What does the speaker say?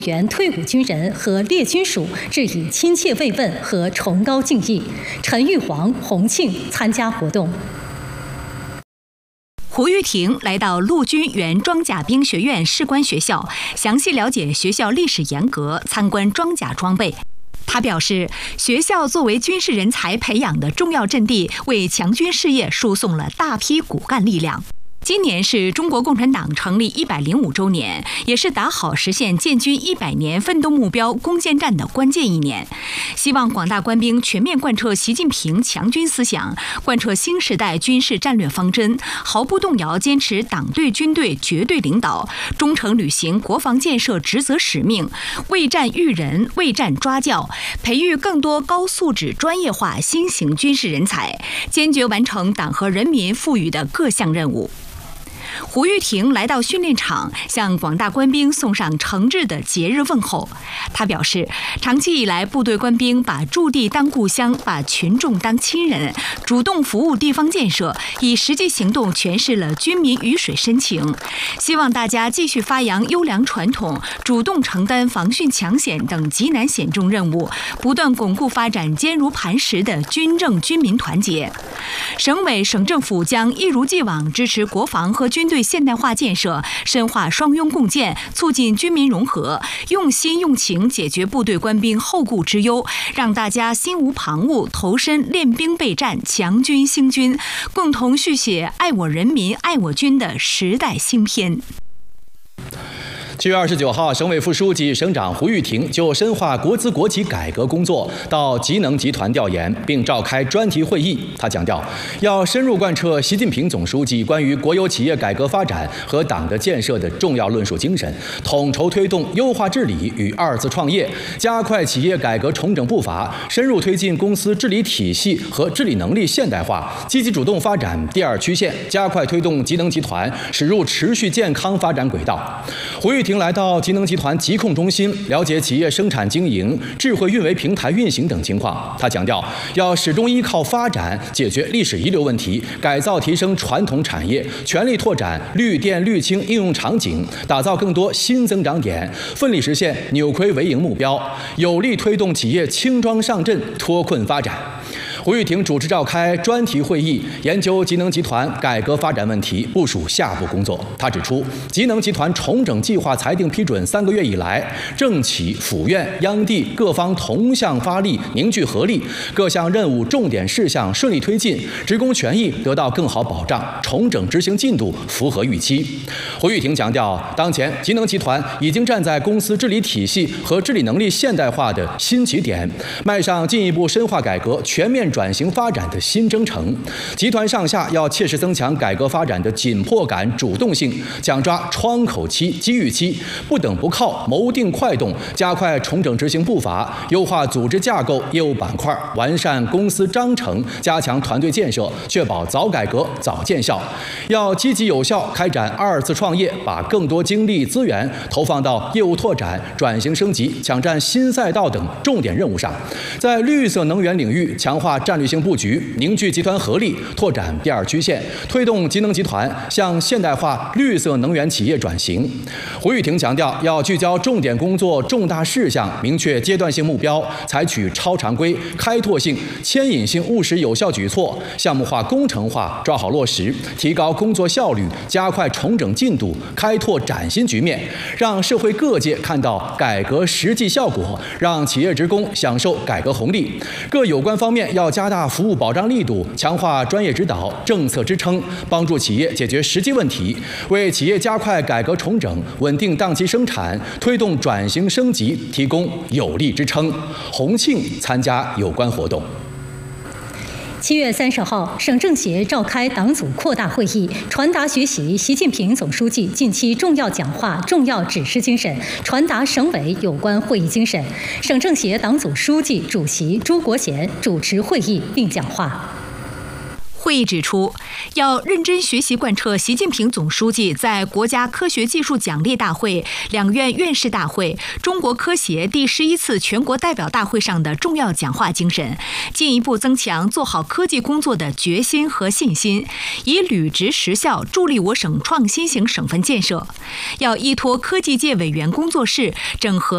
原退伍军人和列军属致以亲切慰问和崇高敬意。陈玉煌、洪庆参加活动。 胡玉婷来到陆军原装甲兵学院士官学校，详细了解学校历史沿革，参观装甲装备。他表示，学校作为军事人才培养的重要阵地，为强军事业输送了大批骨干力量。今年是中国共产党成立105周年，也是打好实现建军100年奋斗目标攻坚战的关键一年。希望广大官兵全面贯彻习近平强军思想，贯彻新时代军事战略方针，毫不动摇坚持党对军队绝对领导，忠诚履行国防建设职责使命，为战育人，为战抓教，培育更多高素质专业化新型军事人才，坚决完成党和人民赋予的各项任务。胡玉婷来到训练场，向广大官兵送上诚挚的节日问候。他表示，长期以来，部队官兵把驻地当故乡，把群众当亲人，主动服务地方建设，以实际行动诠释了军民鱼水深情。希望大家继续发扬优良传统，主动承担防汛抢险等极难险重任务，不断巩固发展坚如磐石的军政军民团结。省委省政府将一如既往支持国防和军队现代化建设，深化双拥共建，促进军民融合，用心用情解决部队官兵后顾之忧，让大家心无旁骛，投身练兵备战，强军兴军，共同续写爱我人民、爱我军的时代新篇。 7月29号，省委副书记、省长胡玉婷就深化国资国企改革工作到集能集团调研，并召开专题会议。他强调，要深入贯彻习近平总书记关于国有企业改革发展和党的建设的重要论述精神，统筹推动优化治理与二次创业，加快企业改革重整步伐，深入推进公司治理体系和治理能力现代化，积极主动发展第二曲线，加快推动集能集团驶入持续健康发展轨道。胡玉婷来到集能集团疾控中心，了解企业生产经营、智慧运维平台运行等情况。他强调，要始终依靠发展解决历史遗留问题，改造提升传统产业，全力拓展绿电绿氢应用场景，打造更多新增长点，奋力实现扭亏为盈目标，有力推动企业轻装上阵、脱困发展。胡玉婷主持召开专题会议，研究集能集团改革发展问题，部署下步工作。他指出，集能集团重整计划裁定批准3个月以来，政企、府院、央地各方同向发力，凝聚合力，各项任务重点事项顺利推进，职工权益得到更好保障，重整执行进度符合预期。胡玉婷强调，当前集能集团已经站在公司治理体系和治理能力现代化的新起点，迈上进一步深化改革、全面转型发展的新征程。集团上下要切实增强改革发展的紧迫感、主动性，抢抓窗口期、机遇期，不等不靠，谋定快动，加快重整执行步伐，优化组织架构、业务板块，完善公司章程，加强团队建设，确保早改革、早见效。要积极有效开展二次创业，把更多精力资源投放到业务拓展、转型升级、抢占新赛道等重点任务上，在绿色能源领域强化战略性布局，凝聚集团合力，拓展第二曲线，推动集能集团向现代化绿色能源企业转型。胡玉婷强调，要聚焦重点工作、重大事项，明确阶段性目标，采取超常规、开拓性、牵引性务实有效举措，项目化、工程化，抓好落实，提高工作效率，加快重整进度，开拓崭新局面，让社会各界看到改革实际效果，让企业职工享受改革红利。各有关方面要加大服务保障力度，强化专业指导、政策支撑，帮助企业解决实际问题，为企业加快改革重整、稳定当期生产、推动转型升级提供有力支撑。洪庆参加有关活动。 7月30号，省政协召开党组扩大会议，传达学习习近平总书记近期重要讲话、重要指示精神，传达省委有关会议精神。省政协党组书记、主席朱国贤主持会议并讲话。 会议指出，要认真学习贯彻习近平总书记在国家科学技术奖励大会、两院院士大会、中国科协第11次全国代表大会上的重要讲话精神，进一步增强做好科技工作的决心和信心，以履职实效助力我省创新型省份建设。要依托科技界委员工作室整合